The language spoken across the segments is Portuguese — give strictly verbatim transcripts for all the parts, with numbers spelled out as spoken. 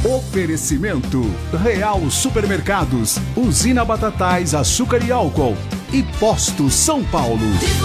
Oferecimento Real Supermercados, Usina Batatais, Açúcar e Álcool e Posto São Paulo.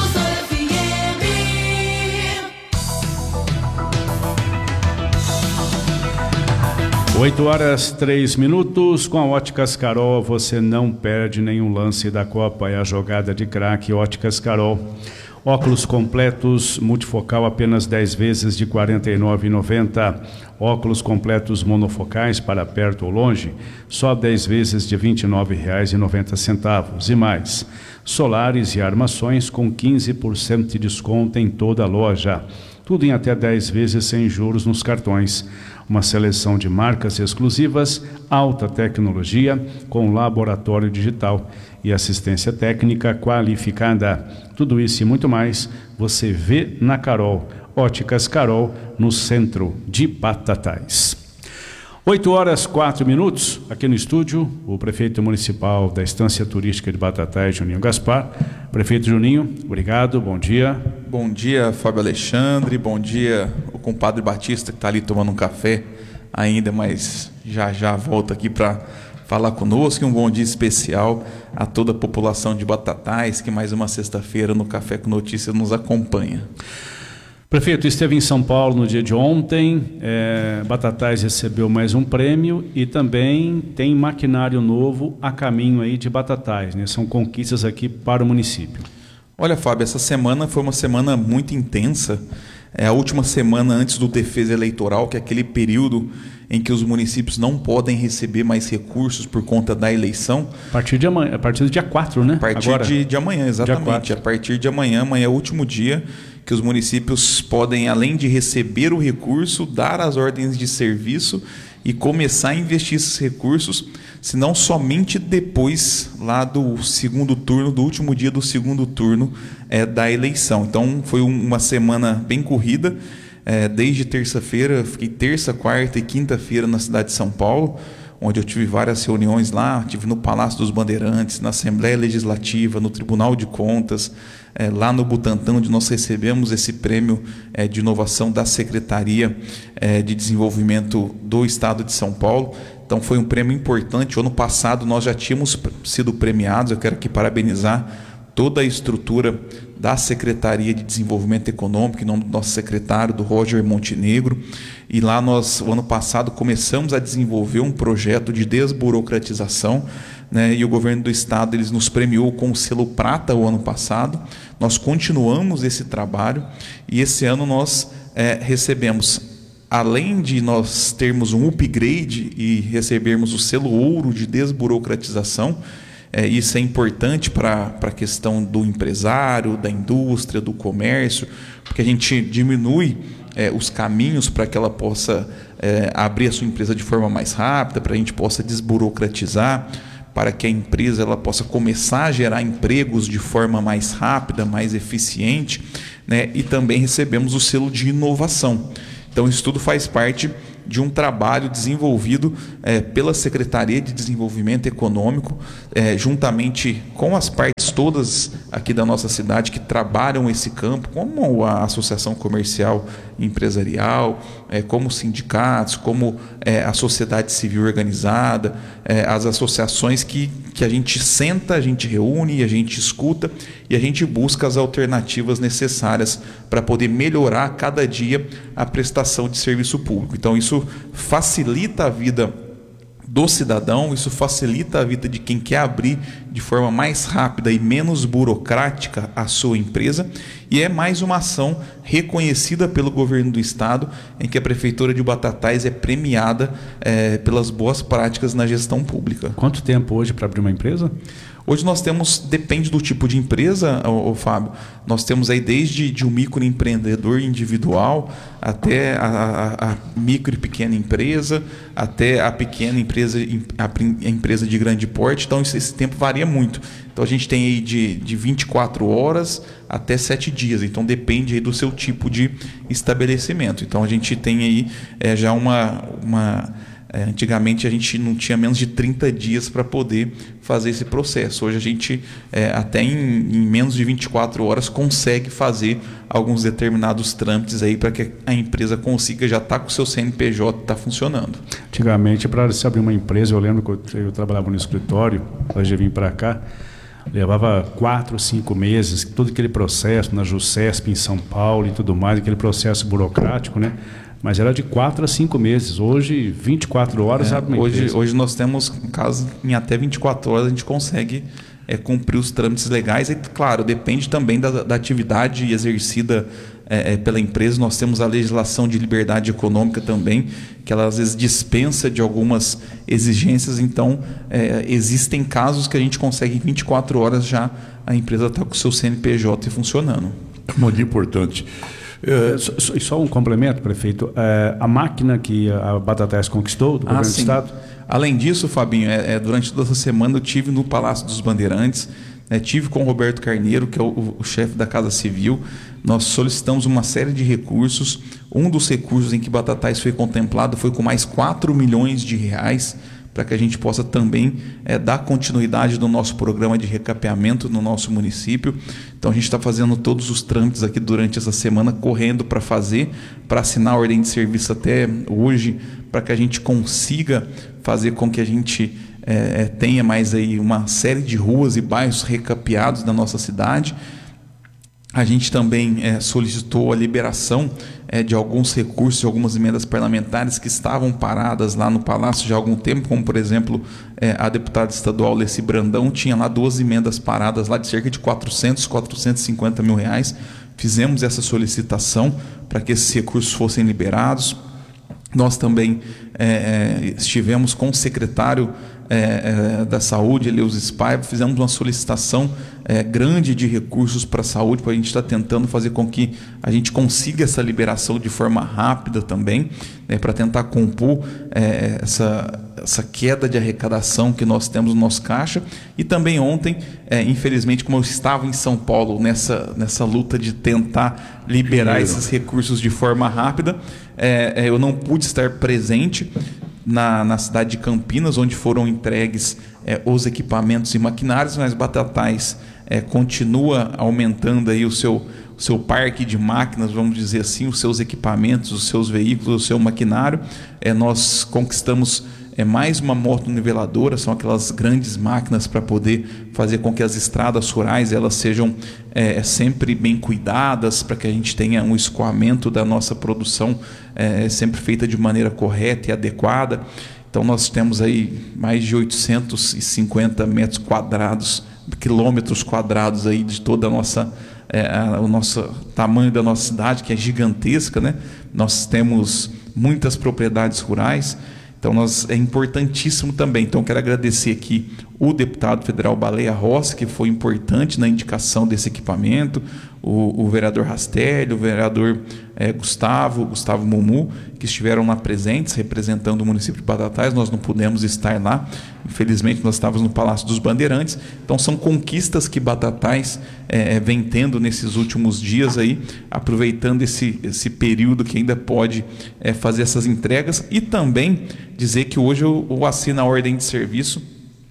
oito horas, três minutos. Com a Óticas Carol, você não perde nenhum lance da Copa. É a jogada de craque Óticas Carol. Óculos completos multifocal apenas dez vezes de quarenta e nove reais e noventa centavos. Óculos completos monofocais para perto ou longe, só dez vezes de vinte e nove reais e noventa centavos. E mais, solares e armações com quinze por cento de desconto em toda a loja. Tudo em até dez vezes sem juros nos cartões. Uma seleção de marcas exclusivas, alta tecnologia, com laboratório digital e assistência técnica qualificada. Tudo isso e muito mais você vê na Carol. Óticas Carol, no centro de Batatais. oito horas, quatro minutos. Aqui no estúdio, o prefeito municipal da Estância Turística de Batatais, Juninho Gaspar. Prefeito Juninho, obrigado, bom dia. Bom dia, Fábio Alexandre. Bom dia, o compadre Batista, que está ali tomando um café ainda, mas já já volta aqui para falar conosco. E um bom dia especial a toda a população de Batatais, que mais uma sexta-feira no Café com Notícias nos acompanha. Prefeito, esteve em São Paulo no dia de ontem, é, Batatais recebeu mais um prêmio e também tem maquinário novo a caminho aí de Batatais, né? São conquistas aqui para o município. Olha, Fábio, essa semana foi uma semana muito intensa. É a última semana antes do defesa eleitoral, que é aquele período em que os municípios não podem receber mais recursos por conta da eleição. A partir de amanhã, a partir do dia quatro, né? A partir Agora, de, de amanhã, exatamente. A partir de amanhã, amanhã é o último dia que os municípios podem, além de receber o recurso, dar as ordens de serviço e começar a investir esses recursos, se não somente depois lá do segundo turno, do último dia do segundo turno é, da eleição. Então foi um, uma semana bem corrida, é, desde terça-feira, fiquei terça, quarta e quinta-feira na cidade de São Paulo, onde eu tive várias reuniões lá, tive no Palácio dos Bandeirantes, na Assembleia Legislativa, no Tribunal de Contas, é, lá no Butantã, onde nós recebemos esse prêmio é, de inovação da Secretaria é, de Desenvolvimento do Estado de São Paulo. Então foi um prêmio importante. O ano passado nós já tínhamos sido premiados. Eu quero aqui parabenizar toda a estrutura da Secretaria de Desenvolvimento Econômico, em nome do nosso secretário, do Roger Montenegro. E lá nós, o ano passado, começamos a desenvolver um projeto de desburocratização, né? E o governo do estado eles nos premiou com o selo prata o ano passado. Nós continuamos esse trabalho e esse ano nós é, recebemos, além de nós termos um upgrade e recebermos o selo ouro de desburocratização, é, isso é importante para a questão do empresário, da indústria, do comércio, porque a gente diminui é, os caminhos para que ela possa é, abrir a sua empresa de forma mais rápida, para a gente possa desburocratizar, para que a empresa ela possa começar a gerar empregos de forma mais rápida, mais eficiente, né? E também recebemos o selo de inovação. Então, isso tudo faz parte de um trabalho desenvolvido é, pela Secretaria de Desenvolvimento Econômico, é, juntamente com as partes todas aqui da nossa cidade que trabalham esse campo, como a Associação Comercial e Empresarial, é, como sindicatos, como é, a sociedade civil organizada, é, as associações que, que a gente senta, a gente reúne, a gente escuta e a gente busca as alternativas necessárias para poder melhorar a cada dia a prestação de serviço público. Então, isso facilita a vida do cidadão, isso facilita a vida de quem quer abrir de forma mais rápida e menos burocrática a sua empresa, e é mais uma ação reconhecida pelo governo do estado, em que a prefeitura de Batatais é premiada é, pelas boas práticas na gestão pública. Quanto tempo hoje para abrir uma empresa? Hoje nós temos, depende do tipo de empresa, ô, ô Fábio, nós temos aí desde de um microempreendedor individual até a, a, a micro e pequena empresa, até a pequena empresa, a empresa de grande porte. Então esse, esse tempo varia muito. Então a gente tem aí de, de vinte e quatro horas até sete dias. Então depende aí do seu tipo de estabelecimento. Então a gente tem aí é, já uma... uma É, antigamente a gente não tinha menos de trinta dias para poder fazer esse processo. Hoje a gente, é, até em, em menos de vinte e quatro horas, consegue fazer alguns determinados trâmites aí para que a empresa consiga já estar tá com o seu C N P J tá funcionando. Antigamente, para se abrir uma empresa, eu lembro que eu, eu trabalhava no escritório, hoje eu vim para cá, levava quatro, cinco meses, todo aquele processo na JUSESP em São Paulo e tudo mais, aquele processo burocrático, né? Mas era de quatro a cinco meses. Hoje, vinte e quatro horas, é, abre uma hoje, empresa. Hoje nós temos, no caso, em até vinte e quatro horas a gente consegue é, cumprir os trâmites legais. E, claro, depende também da, da atividade exercida é, é, pela empresa. Nós temos a legislação de liberdade econômica também, que ela às vezes dispensa de algumas exigências. Então, é, existem casos que a gente consegue em vinte e quatro horas já a empresa está com o seu C N P J funcionando. Muito importante. É, só, só um complemento, prefeito. É, a máquina que a Batatais conquistou do ah, governo do Estado? Além disso, Fabinho, é, é, durante toda essa semana eu tive no Palácio dos Bandeirantes, né, tive com o Roberto Carneiro, que é o, o chefe da Casa Civil. Nós solicitamos uma série de recursos. Um dos recursos em que Batatais foi contemplado foi com mais quatro milhões de reais, para que a gente possa também é, dar continuidade do nosso programa de recapeamento no nosso município. Então a gente está fazendo todos os trâmites aqui durante essa semana, correndo para fazer, para assinar a ordem de serviço até hoje, para que a gente consiga fazer com que a gente é, tenha mais aí uma série de ruas e bairros recapeados na nossa cidade. A gente também é, solicitou a liberação é, de alguns recursos, de algumas emendas parlamentares que estavam paradas lá no Palácio já há algum tempo, como por exemplo é, a deputada estadual Leci Brandão tinha lá duas emendas paradas lá de cerca de quatrocentos, quatrocentos e cinquenta mil reais. Fizemos essa solicitação para que esses recursos fossem liberados. Nós também é, estivemos com o secretário É, é, da Saúde, Eleusis Spaiva, fizemos uma solicitação é, grande de recursos para a saúde, para a gente estar tá tentando fazer com que a gente consiga essa liberação de forma rápida também, né, para tentar compor é, essa, essa queda de arrecadação que nós temos no nosso caixa. E também ontem, é, infelizmente, como eu estava em São Paulo nessa, nessa luta de tentar liberar Dinheiro. esses recursos de forma rápida, é, é, eu não pude estar presente Na, na cidade de Campinas, onde foram entregues é, os equipamentos e maquinários, mas Batatais é, continua aumentando aí o seu, o seu parque de máquinas, vamos dizer assim, os seus equipamentos, os seus veículos, o seu maquinário. É, nós conquistamos é, mais uma moto-niveladora, são aquelas grandes máquinas para poder fazer com que as estradas rurais elas sejam é, sempre bem cuidadas, para que a gente tenha um escoamento da nossa produção é, sempre feita de maneira correta e adequada. Então nós temos aí mais de oitocentos e cinquenta metros quadrados, quilômetros quadrados aí de toda a nossa, é, a, o nosso tamanho da nossa cidade, que é gigantesca, né? Nós temos muitas propriedades rurais. Então, nós, é importantíssimo também. Então, quero agradecer aqui o deputado federal Baleia Rossi, que foi importante na indicação desse equipamento, o, o vereador Rastelli, o vereador é, Gustavo, Gustavo Mumu, que estiveram lá presentes, representando o município de Batatais. Nós não pudemos estar lá, infelizmente nós estávamos no Palácio dos Bandeirantes. Então, são conquistas que Batatais é, vem tendo nesses últimos dias, aí, aproveitando esse, esse período que ainda pode é, fazer essas entregas. E também dizer que hoje eu, eu assino a ordem de serviço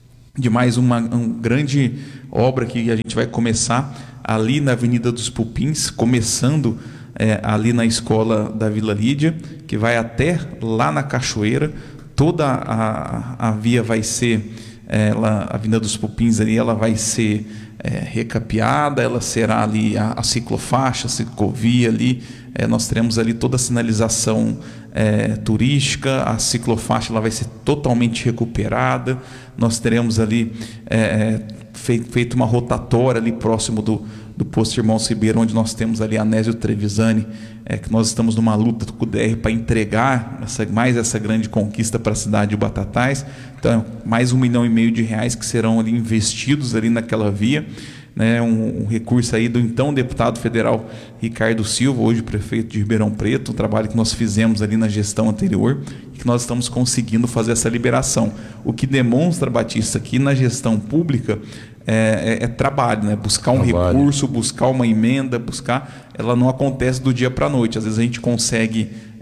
de mais uma, uma grande obra que a gente vai começar ali na Avenida dos Pupins, começando é, ali na escola da Vila Lídia, que vai até lá na Cachoeira. Toda a, a via vai ser, ela, a Avenida dos Pupins ali, ela vai ser é, recapeada, ela será ali a, a ciclofaixa, a ciclovia ali, é, nós teremos ali toda a sinalização é, turística, a ciclofaixa ela vai ser totalmente recuperada, nós teremos ali é, feito, feito uma rotatória ali próximo do, do posto Irmãos Ribeiro, onde nós temos ali a Anésio Trevisani, é, que nós estamos numa luta com o D R para entregar essa, mais essa grande conquista para a cidade de Batatais. Então, mais um milhão e meio de reais que serão ali investidos ali naquela via, né, um, um recurso aí do então deputado federal Ricardo Silva, hoje prefeito de Ribeirão Preto, um trabalho que nós fizemos ali na gestão anterior e que nós estamos conseguindo fazer essa liberação. O que demonstra, Batista, que na gestão pública é, é, é trabalho, né? Buscar um trabalho. recurso, buscar uma emenda, buscar, ela não acontece do dia para a noite. Às vezes a gente consegue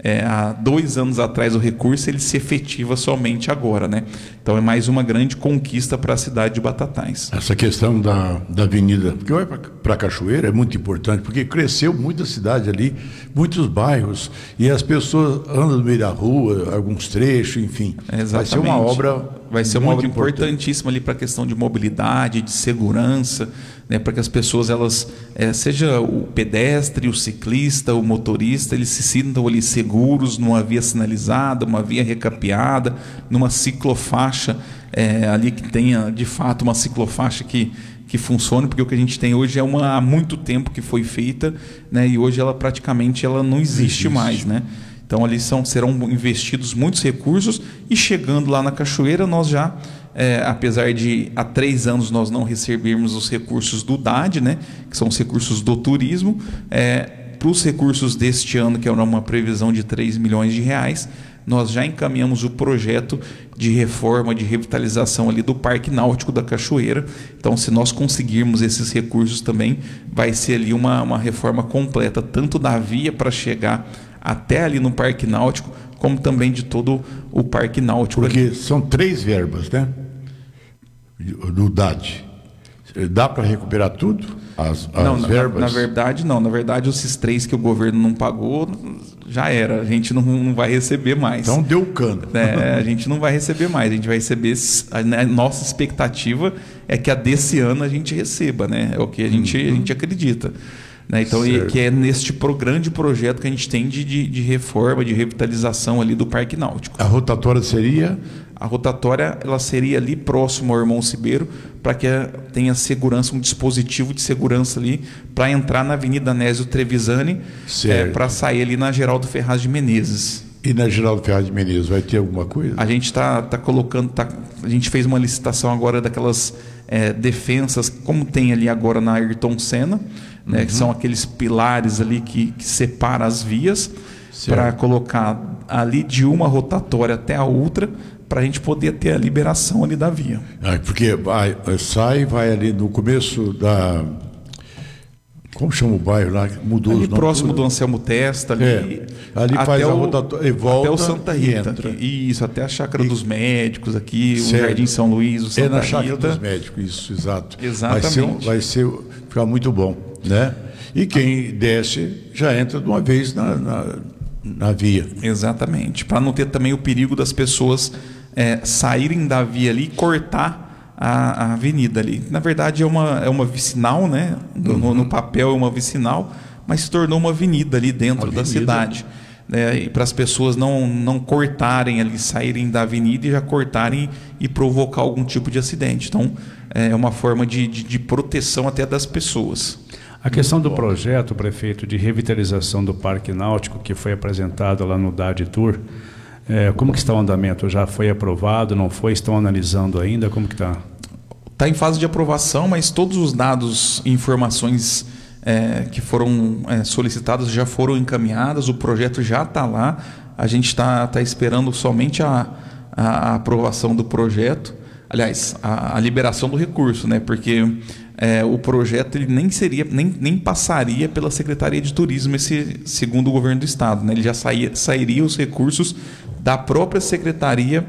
é, há dois anos atrás o recurso, ele se efetiva somente agora, né? Então é mais uma grande conquista para a cidade de Batatais. Essa questão da, da avenida, porque vai para a Cachoeira é muito importante, porque cresceu muito a cidade ali, muitos bairros, e as pessoas andam no meio da rua, alguns trechos, enfim. É, vai ser uma obra Vai ser uma muito obra importante. importantíssima ali para a questão de mobilidade, de segurança, né, para que as pessoas, elas, é, seja o pedestre, o ciclista, o motorista, eles se sintam ali seguros numa via sinalizada, uma via recapeada, numa ciclofaixa, é, ali que tenha de fato uma ciclofaixa que, que funcione, porque o que a gente tem hoje é uma há muito tempo que foi feita, né, e hoje ela praticamente ela não existe, existe. mais, né? Então ali são, serão investidos muitos recursos e chegando lá na Cachoeira nós já, é, apesar de há três anos nós não recebermos os recursos do D A D, né, que são os recursos do turismo, é, para os recursos deste ano, que era uma previsão de três milhões de reais, nós já encaminhamos o projeto de reforma, de revitalização ali do Parque Náutico da Cachoeira. Então, se nós conseguirmos esses recursos também, vai ser ali uma, uma reforma completa, tanto da via para chegar até ali no Parque Náutico, como também de todo o Parque Náutico. Porque ali. São três verbas, né? Do D A D. Dá para recuperar tudo? As, as não, verbas? Na, na verdade, não. Na verdade, esses três que o governo não pagou, já era. A gente não, não vai receber mais. Então deu cano. É, a gente não vai receber mais. A gente vai receber... A, a nossa expectativa é que a desse ano a gente receba, né? É o que a gente, uhum. a gente acredita. Né? Então, e, que é neste pro, grande projeto que a gente tem de, de, de reforma, de revitalização ali do Parque Náutico. A rotatória seria? A rotatória ela seria ali próximo ao Irmão Cibeiro, para que tenha segurança, um dispositivo de segurança ali, para entrar na Avenida Nésio Trevisani, é, para sair ali na Geraldo Ferraz de Menezes. E na Geraldo Ferraz de Menezes vai ter alguma coisa? A gente está tá colocando, tá, a gente fez uma licitação agora daquelas é, defensas, como tem ali agora na Ayrton Senna, né, uhum. que são aqueles pilares ali que, que separam as vias, para colocar ali de uma rotatória até a outra, para a gente poder ter a liberação ali da via. Ah, porque vai, sai, vai ali no começo da... Como chama o bairro lá? Mudou ali os nomes, próximo tudo. do Anselmo Testa, ali, é, ali faz a rotatória e volta. Até o Santa Rita. Entra. Isso, até a Chácara e, dos Médicos aqui, certo. o Jardim São Luís, o Santa É na Chácara Rita. dos Médicos, isso, exato. Exatamente. Vai ser, vai ser ficar muito bom, né? E quem desce já entra de uma vez na, na, na via. Exatamente. Para não ter também o perigo das pessoas é, saírem da via ali e cortar a, a avenida ali. Na verdade é uma, é uma vicinal, né? No, uhum. no papel é uma vicinal, mas se tornou uma avenida ali dentro avenida. da cidade. Né? E para as pessoas não, não cortarem ali, saírem da avenida e já cortarem e provocar algum tipo de acidente. Então é uma forma de, de, de proteção até das pessoas. A questão do projeto, prefeito, de revitalização do Parque Náutico, que foi apresentado lá no D A D Tour, é, como que está o andamento? Já foi aprovado, não foi? Estão analisando ainda? Como que está? Está em fase de aprovação, mas todos os dados e informações é, que foram é, solicitadas já foram encaminhadas, o projeto já está lá, a gente está tá esperando somente a, a, a aprovação do projeto, aliás, a, a liberação do recurso, né? Porque... É, o projeto ele nem seria nem, nem passaria pela Secretaria de Turismo, esse, segundo o governo do estado, né? Ele já saía, sairia os recursos da própria Secretaria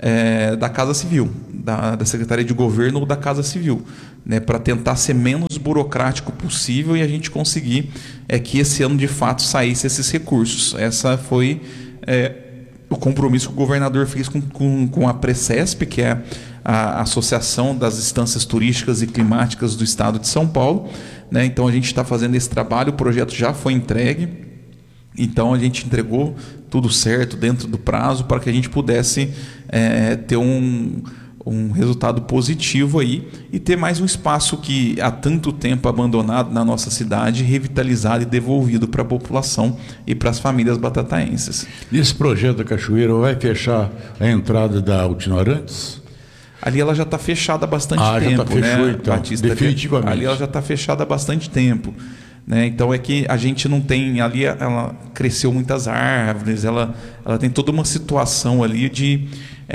é, da Casa Civil, da, da Secretaria de Governo ou da Casa Civil, né? Para tentar ser menos burocrático possível e a gente conseguir é, que esse ano de fato saísse esses recursos. Essa foi é, o compromisso que o governador fez com, com, com a Precesp, que é a Associação das Instâncias Turísticas e Climáticas do Estado de São Paulo, né? Então a gente está fazendo esse trabalho, o projeto já foi entregue, então a gente entregou tudo certo dentro do prazo para que a gente pudesse é, ter um, um resultado positivo aí e ter mais um espaço que há tanto tempo abandonado na nossa cidade, revitalizado e devolvido para a população e para as famílias batataenses. Nesse projeto da Cachoeira vai fechar a entrada da Altinorantes? Ali ela já está fechada há bastante ah, tempo, já tá fechou, né, então, Batista? definitivamente. Ali ela já está fechada há bastante tempo, né? Então é que a gente não tem ali, ela cresceu muitas árvores, ela, ela tem toda uma situação ali de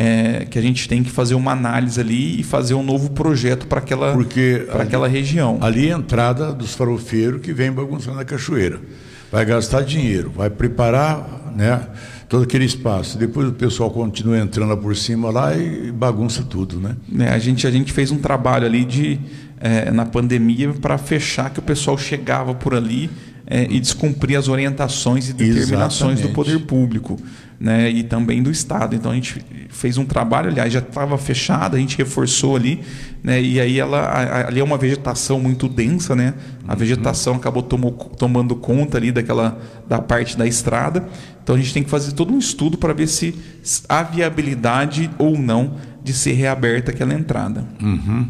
é, que a gente tem que fazer uma análise ali e fazer um novo projeto para aquela, para aquela região. Ali é a entrada dos farofeiros que vem bagunçando a cachoeira. Vai gastar dinheiro, vai preparar né, todo aquele espaço. Depois o pessoal continua entrando por cima lá e bagunça tudo, né? É, a gente, a gente fez um trabalho ali de, é, na pandemia para fechar que o pessoal chegava por ali é, e descumprir as orientações e determinações Exatamente. do poder público, né, e também do Estado. Então a gente fez um trabalho, aliás, já estava fechado, a gente reforçou ali, né, e aí ela, a, ali é uma vegetação muito densa, né, a vegetação uhum. acabou tomou, tomando conta ali daquela, da parte da estrada. Então a gente tem que fazer todo um estudo para ver se há viabilidade ou não de ser reaberta aquela entrada. Uhum.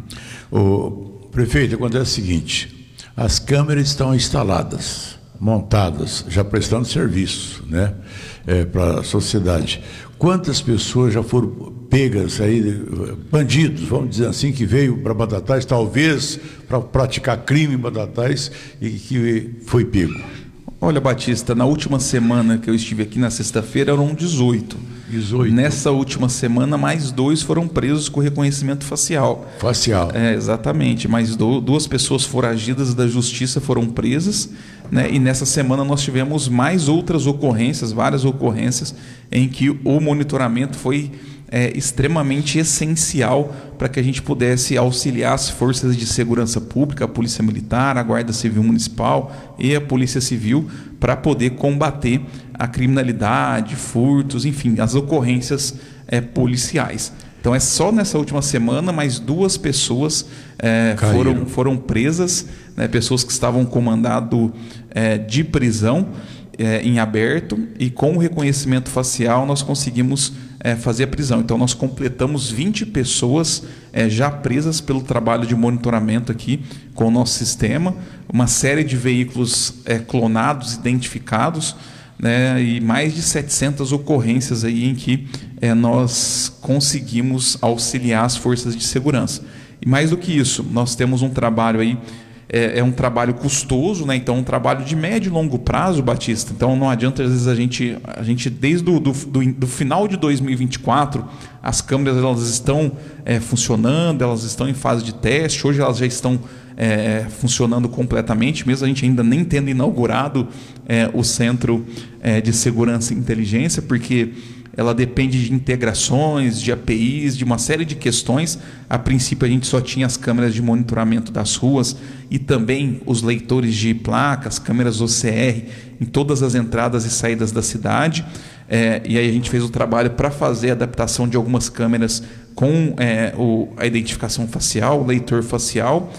O prefeito, acontece o seguinte: as câmeras estão instaladas, montadas, já prestando serviço, né, é, para a sociedade. Quantas pessoas já foram pegas aí, bandidos, vamos dizer assim, que veio para Batatais, talvez para praticar crime em Batatais e que foi pego? Olha, Batista, na última semana que eu estive aqui, na sexta-feira, eram dezoito. dezoito. Nessa última semana, mais dois foram presos com reconhecimento facial. Facial. É, exatamente. Mais do, duas pessoas foragidas da justiça foram presas, né? E nessa semana nós tivemos mais outras ocorrências, várias ocorrências, em que o monitoramento foi é, extremamente essencial para que a gente pudesse auxiliar as forças de segurança pública, a Polícia Militar, a Guarda Civil Municipal e a Polícia Civil, para poder combater a criminalidade, furtos, enfim, as ocorrências é, policiais. Então é só nessa última semana mais duas pessoas é, foram, foram presas, né, pessoas que estavam com mandado é, de prisão é, em aberto, e com o reconhecimento facial nós conseguimos é, fazer a prisão. Então nós completamos vinte pessoas é, já presas pelo trabalho de monitoramento aqui com o nosso sistema, uma série de veículos é, clonados, identificados, né, e mais de setecentas ocorrências aí em que é, nós conseguimos auxiliar as forças de segurança. E mais do que isso, nós temos um trabalho aí, é, é um trabalho custoso, né, então um trabalho de médio e longo prazo, Batista. Então não adianta, às vezes, a gente, a gente desde o do, do, do final de dois mil e vinte e quatro, as câmeras elas estão é, funcionando, elas estão em fase de teste, hoje elas já estão É, funcionando completamente, mesmo a gente ainda nem tendo inaugurado é, o Centro é, de Segurança e Inteligência, porque ela depende de integrações, de A P Is, de uma série de questões. A princípio a gente só tinha as câmeras de monitoramento das ruas e também os leitores de placas, câmeras O C R em todas as entradas e saídas da cidade. É, e aí a gente fez o trabalho para fazer a adaptação de algumas câmeras com é, o, a identificação facial, o leitor facial.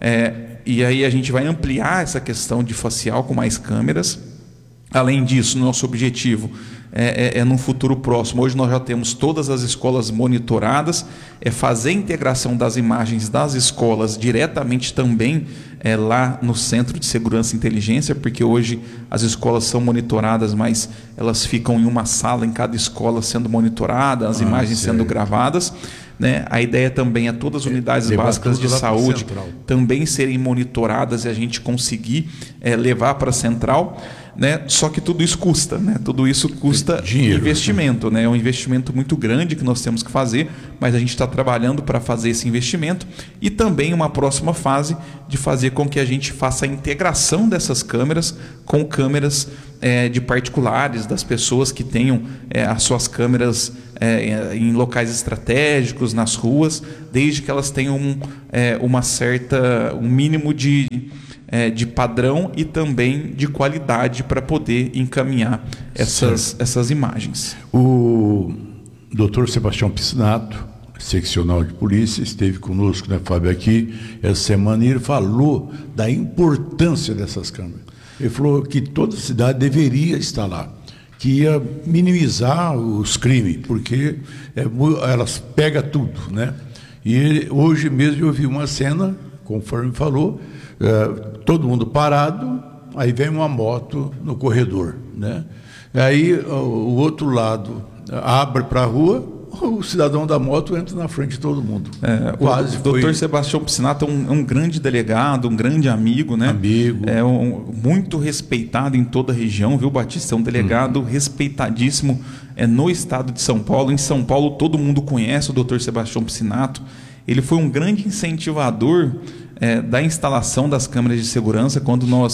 É, e aí a gente vai ampliar essa questão de facial com mais câmeras. Além disso, nosso objetivo é, é, é num futuro próximo. Hoje nós já temos todas as escolas monitoradas, é fazer a integração das imagens das escolas diretamente também é, lá no Centro de Segurança e Inteligência, porque hoje as escolas são monitoradas, mas elas ficam em uma sala em cada escola sendo monitorada, as ah, imagens certo. sendo gravadas. Né? A ideia também é todas as unidades é, básicas de saúde também serem monitoradas e a gente conseguir é, levar para a central, né? Só que tudo isso custa, né? Tudo isso custa dinheiro, investimento, né? É um investimento muito grande que nós temos que fazer, mas a gente está trabalhando para fazer esse investimento, e também uma próxima fase de fazer com que a gente faça a integração dessas câmeras com câmeras é, de particulares, das pessoas que tenham é, as suas câmeras é, em locais estratégicos, nas ruas, desde que elas tenham um, é, uma certa, um mínimo de, é, de padrão e também de qualidade para poder encaminhar essas, essas imagens. O doutor Sebastião Piscinato, seccional de polícia, esteve conosco, né, Fábio, aqui essa semana, e ele falou da importância dessas câmeras. Ele falou que toda cidade deveria estar lá, que ia minimizar os crimes, porque é, elas pegam tudo, né? E ele, hoje mesmo eu vi uma cena, conforme falou, é, todo mundo parado, aí vem uma moto no corredor, né? Aí o, o outro lado abre para a rua, o cidadão da moto entra na frente de todo mundo. É, Quase o doutor foi... Sebastião Piscinato é um, é um grande delegado, um grande amigo, né? Amigo. É um, muito respeitado em toda a região, viu, Batista? É um delegado hum. respeitadíssimo é, no estado de São Paulo. Em São Paulo todo mundo conhece o doutor Sebastião Piscinato. Ele foi um grande incentivador é, da instalação das câmeras de segurança. Quando nós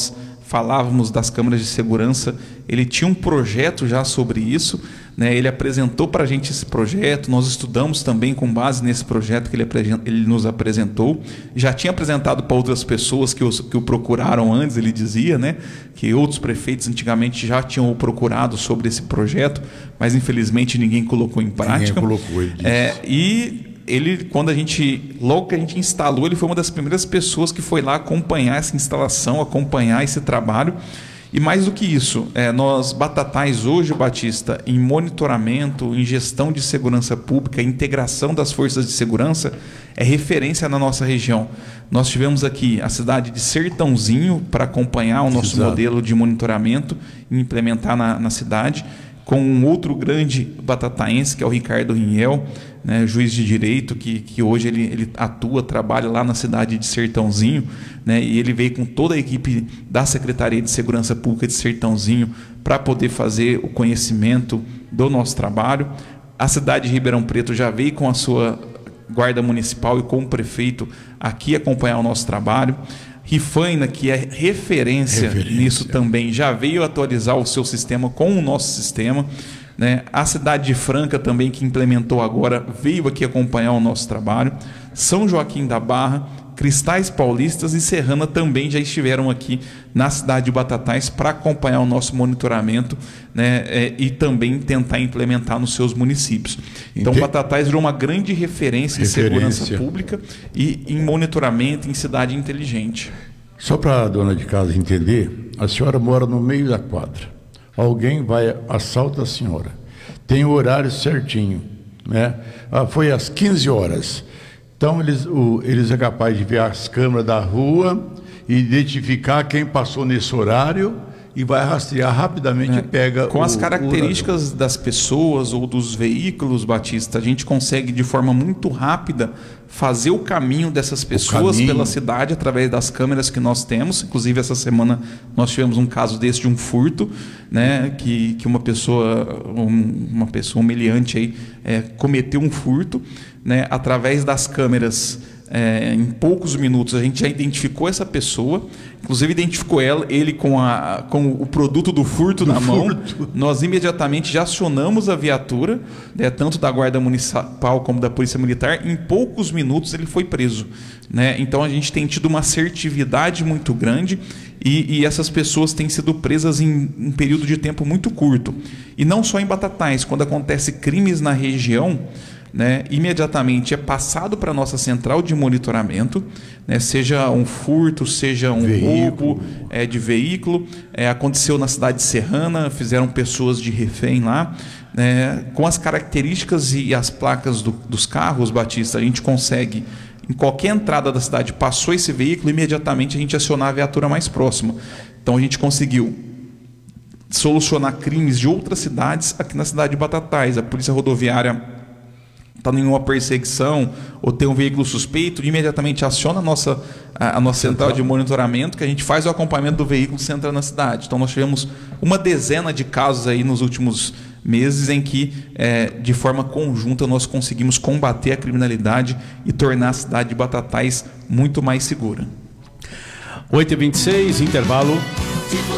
falávamos das câmeras de segurança, ele tinha um projeto já sobre isso, né? Ele apresentou para a gente esse projeto, nós estudamos também com base nesse projeto que ele, ele nos apresentou, já tinha apresentado para outras pessoas que, os, que o procuraram antes, ele dizia, né? Que outros prefeitos antigamente já tinham o procurado sobre esse projeto, mas infelizmente ninguém colocou em prática. Ninguém colocou, ele disse. É, e ele, quando a gente, logo que a gente instalou, ele foi uma das primeiras pessoas que foi lá acompanhar essa instalação, acompanhar esse trabalho. E mais do que isso, é, nós Batatais hoje, Batista, em monitoramento, em gestão de segurança pública, integração das forças de segurança, é referência na nossa região. Nós tivemos aqui a cidade de Sertãozinho para acompanhar o nosso Exato. modelo de monitoramento e implementar na, na cidade, com um outro grande batataense, que é o Ricardo Rinhel, né, juiz de direito, que, que hoje ele, ele atua, trabalha lá na cidade de Sertãozinho, né, e ele veio com toda a equipe da Secretaria de Segurança Pública de Sertãozinho para poder fazer o conhecimento do nosso trabalho. A cidade de Ribeirão Preto já veio com a sua guarda municipal e com o prefeito aqui acompanhar o nosso trabalho. Rifaina, que é referência, referência nisso também, já veio atualizar o seu sistema com o nosso sistema, né? A cidade de Franca também, que implementou agora, veio aqui acompanhar o nosso trabalho. São Joaquim da Barra, Cristais Paulistas e Serrana também já estiveram aqui na cidade de Batatais para acompanhar o nosso monitoramento, né, é, e também tentar implementar nos seus municípios. Então, Entendi. Batatais virou uma grande referência, referência em segurança pública e em monitoramento em cidade inteligente. Só para a dona de casa entender, a senhora mora no meio da quadra. Alguém vai, assalta a senhora. Tem o horário certinho, né? Ah, foi às quinze horas. Então, eles, o, eles é capaz de ver as câmeras da rua e identificar quem passou nesse horário e vai rastrear rapidamente é. e pega... Com o, as características das pessoas ou dos veículos, Batista, a gente consegue de forma muito rápida fazer o caminho dessas pessoas pela cidade através das câmeras que nós temos. Inclusive, essa semana nós tivemos um caso desse de um furto, né, que, que uma pessoa, um, uma pessoa humilhante aí, é, cometeu um furto, né, através das câmeras. É, em poucos minutos a gente já identificou essa pessoa, inclusive identificou ela, ele com, a, com o produto do furto do na furto. mão. Nós imediatamente já acionamos a viatura, né, tanto da Guarda Municipal como da Polícia Militar. Em poucos minutos ele foi preso, né? Então a gente tem tido uma assertividade muito grande e, e essas pessoas têm sido presas em um período de tempo muito curto. E não só em Batatais, quando acontece crimes na região, né, imediatamente é passado para a nossa central de monitoramento, né, seja um furto, seja um veículo. roubo é, de veículo. É, aconteceu na cidade de Serrana, fizeram pessoas de refém lá, né, com as características e as placas do, dos carros, Batista, a gente consegue, em qualquer entrada da cidade, passou esse veículo, imediatamente a gente acionar a viatura mais próxima. Então a gente conseguiu solucionar crimes de outras cidades aqui na cidade de Batatais. A Polícia Rodoviária está em uma perseguição ou tem um veículo suspeito, imediatamente aciona a nossa, a, a nossa central de monitoramento, que a gente faz o acompanhamento do veículo sem entrar na cidade. Então nós tivemos uma dezena de casos aí nos últimos meses em que, é, de forma conjunta, nós conseguimos combater a criminalidade e tornar a cidade de Batatais muito mais segura. oito e vinte e seis, intervalo.